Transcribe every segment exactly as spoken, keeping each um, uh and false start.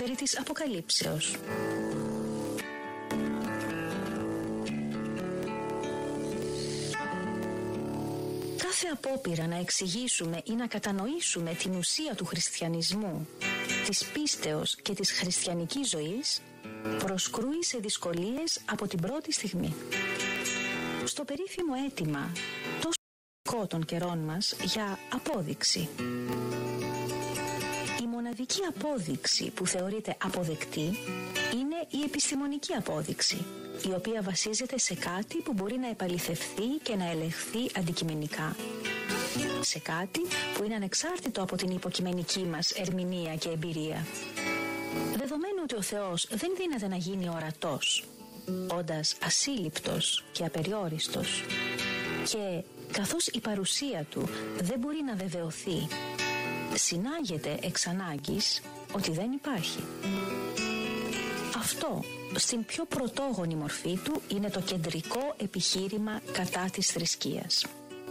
περί της αποκαλύψεως. Κάθε απόπειρα να εξηγήσουμε ή να κατανοήσουμε την ουσία του χριστιανισμού, της πίστεως και της χριστιανικής ζωής προσκρούει σε δυσκολίες από την πρώτη στιγμή. Στο περίφημο αίτημα τόσο σημαντικό των καιρών μας για απόδειξη. Η μοναδική απόδειξη που θεωρείται αποδεκτή είναι η επιστημονική απόδειξη, η οποία βασίζεται σε κάτι που μπορεί να επαληθευθεί και να ελεγχθεί αντικειμενικά. Σε κάτι που είναι ανεξάρτητο από την υποκειμενική μας ερμηνεία και εμπειρία. Δεδομένου ότι ο Θεός δεν δύναται να γίνει ορατός, όντας ασύλληπτος και απεριόριστος, και καθώς η παρουσία του δεν μπορεί να βεβαιωθεί, συνάγεται εξ ανάγκης ότι δεν υπάρχει. Αυτό, στην πιο πρωτόγονη μορφή του, είναι το κεντρικό επιχείρημα κατά της θρησκείας.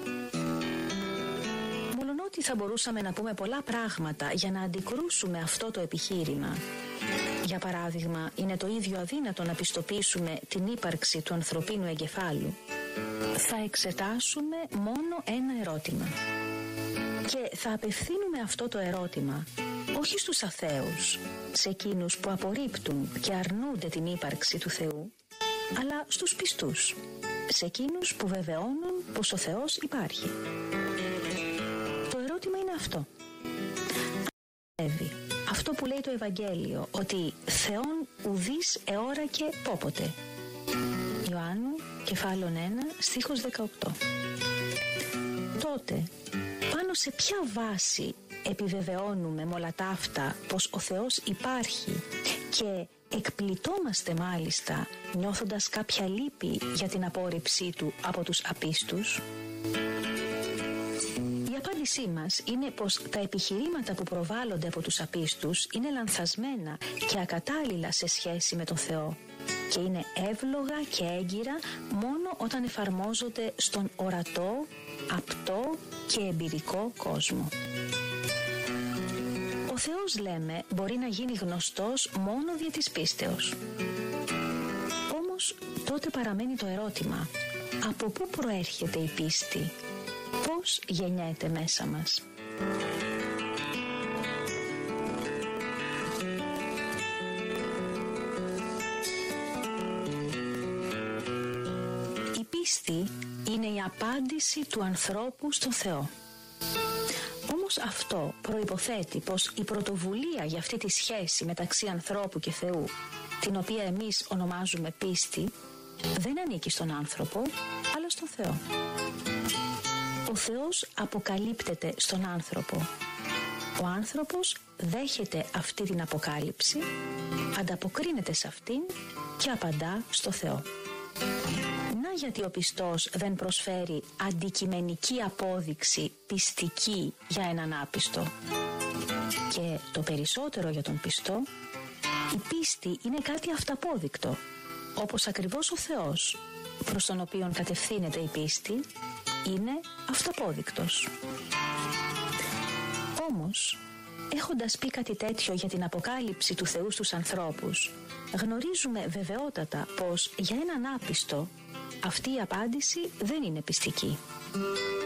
Μολονότι θα μπορούσαμε να πούμε πολλά πράγματα για να αντικρούσουμε αυτό το επιχείρημα. Για παράδειγμα, είναι το ίδιο αδύνατο να πιστοποιήσουμε την ύπαρξη του ανθρωπίνου εγκεφάλου. Θα εξετάσουμε μόνο ένα ερώτημα. Και θα απευθύνουμε αυτό το ερώτημα όχι στους αθέους, σε εκείνους που απορρίπτουν και αρνούνται την ύπαρξη του Θεού, αλλά στους πιστούς, σε εκείνους που βεβαιώνουν πως ο Θεός υπάρχει. Το ερώτημα είναι αυτό. Αυτό που λέει το Ευαγγέλιο, ότι Θεόν ουδείς εώρα και πόποτε. Ιωάννου, κεφάλαιον ένα, στίχος δεκαοκτώ. Τότε, πάνω σε ποια βάση επιβεβαιώνουμε με όλα τα αυτά πως ο Θεός υπάρχει και εκπληττόμαστε μάλιστα νιώθοντας κάποια λύπη για την απόρριψή του από τους απίστους? Η απάντησή μας είναι πως τα επιχειρήματα που προβάλλονται από τους απίστους είναι λανθασμένα και ακατάλληλα σε σχέση με τον Θεό και είναι εύλογα και έγκυρα μόνο όταν εφαρμόζονται στον ορατό, απτό και εμπειρικό κόσμο. Ο Θεός, λέμε, μπορεί να γίνει γνωστός μόνο δια της πίστεως. Όμως τότε παραμένει το ερώτημα, από πού προέρχεται η πίστη? Πώς γεννιέται μέσα μας? Η πίστη είναι η απάντηση του ανθρώπου στον Θεό. Όμως αυτό προϋποθέτει πως η πρωτοβουλία για αυτή τη σχέση μεταξύ ανθρώπου και Θεού, την οποία εμείς ονομάζουμε πίστη, δεν ανήκει στον άνθρωπο, αλλά στον Θεό. Ο Θεός αποκαλύπτεται στον άνθρωπο. Ο άνθρωπος δέχεται αυτή την αποκάλυψη, ανταποκρίνεται σε αυτήν και απαντά στο Θεό. Να γιατί ο πιστός δεν προσφέρει αντικειμενική απόδειξη πιστική για έναν άπιστο. Και το περισσότερο για τον πιστό, η πίστη είναι κάτι αυταπόδεικτο, όπως ακριβώς ο Θεός, προς τον οποίον κατευθύνεται η πίστη, είναι αυταπόδεικτος. Όμως, έχοντας πει κάτι τέτοιο για την αποκάλυψη του Θεού στους ανθρώπους, γνωρίζουμε βεβαιότατα πως για έναν άπιστο αυτή η απάντηση δεν είναι πιστική.